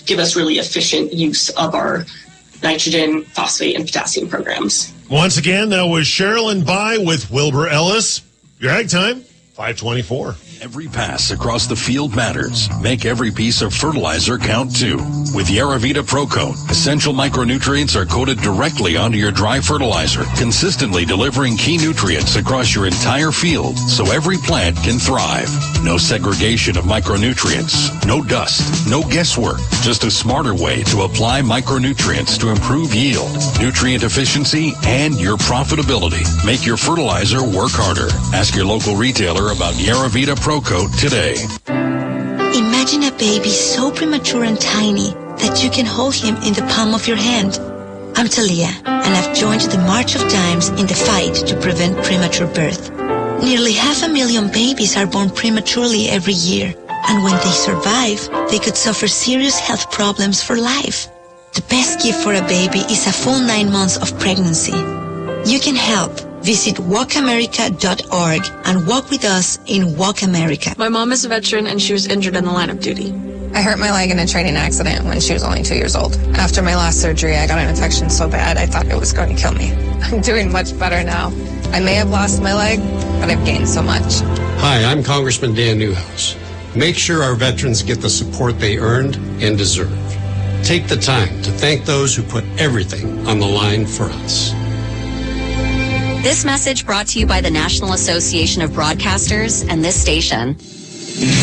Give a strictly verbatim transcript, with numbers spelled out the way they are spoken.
give us really efficient use of our nitrogen, phosphate, and potassium programs. Once again, that was Sherilyn By with Wilbur Ellis. Your Ag Time, five twenty-four. Every pass across the field matters. Make every piece of fertilizer count too. With Yaravita ProCoat, essential micronutrients are coated directly onto your dry fertilizer, consistently delivering key nutrients across your entire field so every plant can thrive. No segregation of micronutrients, no dust, no guesswork, just a smarter way to apply micronutrients to improve yield, nutrient efficiency, and your profitability. Make your fertilizer work harder. Ask your local retailer about Yaravita ProCoat today. Imagine a baby so premature and tiny that you can hold him in the palm of your hand. I'm Talia, and I've joined the March of Dimes in the fight to prevent premature birth. Nearly half a million babies are born prematurely every year, and when they survive, they could suffer serious health problems for life. The best gift for a baby is a full nine months of pregnancy. You can help. Visit walk america dot org and walk with us in Walk America. My mom is a veteran and she was injured in the line of duty. I hurt my leg in a training accident when she was only two years old. After my last surgery, I got an infection so bad I thought it was going to kill me. I'm doing much better now. I may have lost my leg, but I've gained so much. Hi, I'm Congressman Dan Newhouse. Make sure our veterans get the support they earned and deserve. Take the time to thank those who put everything on the line for us. This message brought to you by the National Association of Broadcasters and this station.